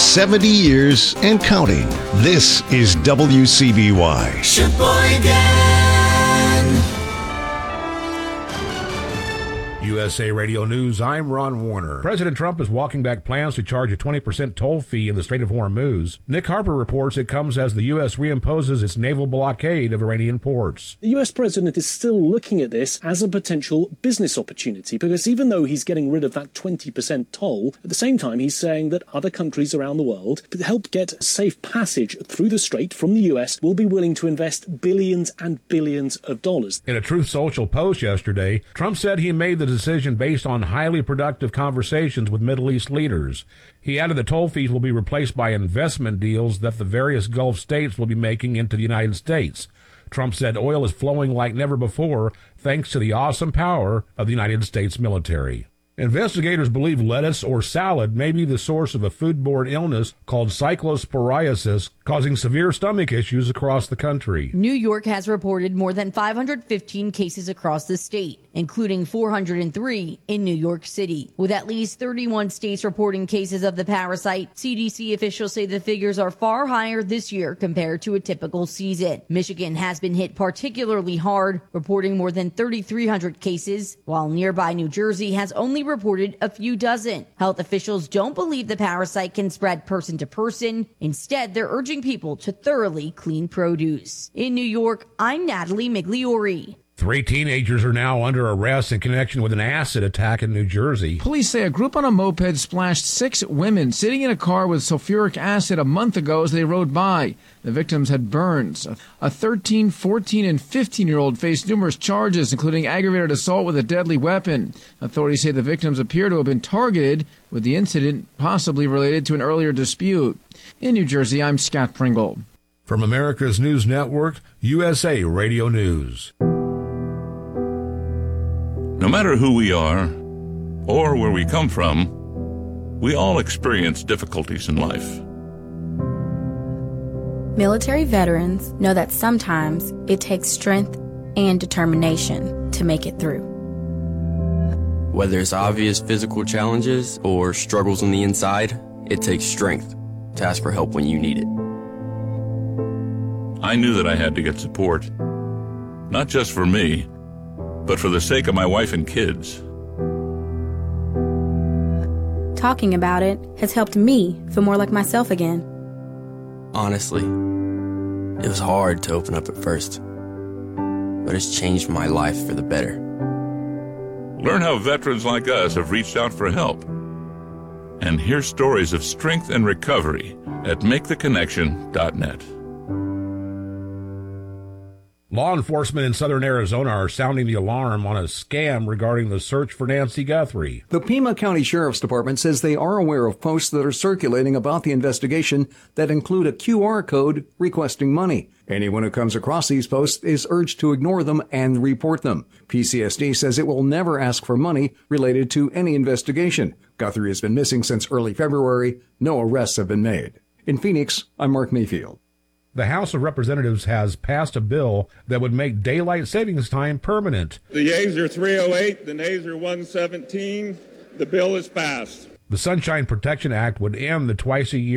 70 years and counting. This is WCBY. Sheboygan. USA Radio News, I'm Ron Warner. President Trump is walking back plans to charge a 20% toll fee in the Strait of Hormuz. Nick Harper reports it comes as the U.S. reimposes its naval blockade of Iranian ports. The U.S. president is still looking at this as a potential business opportunity because even though he's getting rid of that 20% toll, at the same time he's saying that other countries around the world, to help get safe passage through the strait from the U.S., will be willing to invest billions and billions of dollars. In a Truth Social post yesterday, Trump said he made the decision based on highly productive conversations with Middle East leaders. He added the toll fees will be replaced by investment deals that the various Gulf states will be making into the United States. Trump said oil is flowing like never before thanks to the awesome power of the United States military. Investigators believe lettuce or salad may be the source of a foodborne illness called cyclosporiasis, causing severe stomach issues across the country. New York has reported more than 515 cases across the state, including 403 in New York City. With at least 31 states reporting cases of the parasite, CDC officials say the figures are far higher this year compared to a typical season. Michigan has been hit particularly hard, reporting more than 3,300 cases, while nearby New Jersey has only reported a few dozen. Health officials don't believe the parasite can spread person to person. Instead, they're urging people to thoroughly clean produce. In New York, I'm Natalie Migliori. 3 teenagers are now under arrest in connection with an acid attack in New Jersey. Police say a group on a moped splashed 6 women sitting in a car with sulfuric acid a month ago as they rode by. The victims had burns. A 13, 14, and 15-year-old faced numerous charges, including aggravated assault with a deadly weapon. Authorities say the victims appear to have been targeted, with the incident possibly related to an earlier dispute. In New Jersey, I'm Scott Pringle. From America's News Network, USA Radio News. No matter who we are or where we come from, we all experience difficulties in life. Military veterans know that sometimes it takes strength and determination to make it through. Whether it's obvious physical challenges or struggles on the inside, it takes strength to ask for help when you need it. I knew that I had to get support, not just for me, but for the sake of my wife and kids. Talking about it has helped me feel more like myself again. Honestly, it was hard to open up at first, but it's changed my life for the better. Learn how veterans like us have reached out for help, and hear stories of strength and recovery at MakeTheConnection.net. Law enforcement in southern Arizona are sounding the alarm on a scam regarding the search for Nancy Guthrie. The Pima County Sheriff's Department says they are aware of posts that are circulating about the investigation that include a QR code requesting money. Anyone who comes across these posts is urged to ignore them and report them. PCSD says it will never ask for money related to any investigation. Guthrie has been missing since early February. No arrests have been made. In Phoenix, I'm Mark Mayfield. The House of Representatives has passed a bill that would make daylight savings time permanent. The yeas are 308, the nays are 117. The bill is passed. The Sunshine Protection Act would end the twice-a-year